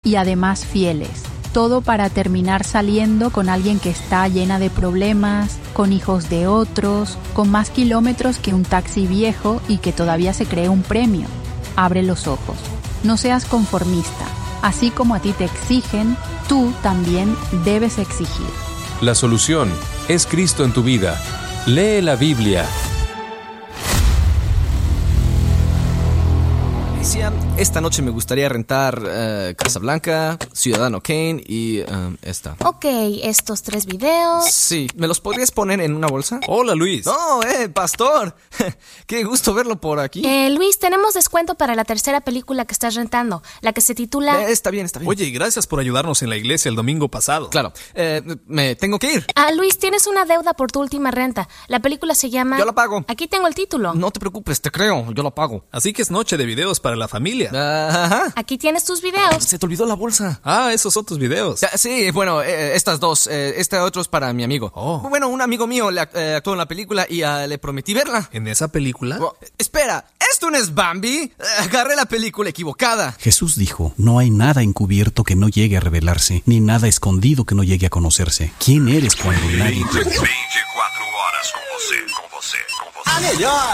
y además fieles. Todo para terminar saliendo con alguien que está llena de problemas, con hijos de otros, con más kilómetros que un taxi viejo y que todavía se cree un premio. Abre los ojos. No seas conformista. Así como a ti te exigen, tú también debes exigir. La solución es Cristo en tu vida. Lee la Biblia. Esta noche me gustaría rentar Casablanca, Ciudadano Kane y esta. Ok, estos 3 videos. Sí, ¿me los podrías poner en una bolsa? Hola, Luis. ¡Oh, pastor! ¡Qué gusto verlo por aquí! Luis, tenemos descuento para la tercera película que estás rentando, la que se titula... Está bien. Oye, y gracias por ayudarnos en la iglesia el domingo pasado. Claro, me tengo que ir. Luis, tienes una deuda por tu última renta. La película se llama... Yo la pago. Aquí tengo el título. No te preocupes, te creo, yo la pago. Así que es noche de videos para la familia. Ajá. Aquí tienes tus videos. Se te olvidó la bolsa. Esos son tus videos. Sí, bueno, estas dos. Este otro es para mi amigo. Bueno, un amigo mío actuó en la película y le prometí verla. ¿En esa película? Espera, ¿esto no es Bambi? Agarré la película equivocada. Jesús dijo, no hay nada encubierto que no llegue a revelarse, ni nada escondido que no llegue a conocerse. ¿Quién eres cuando nadie te... 24 horas con você.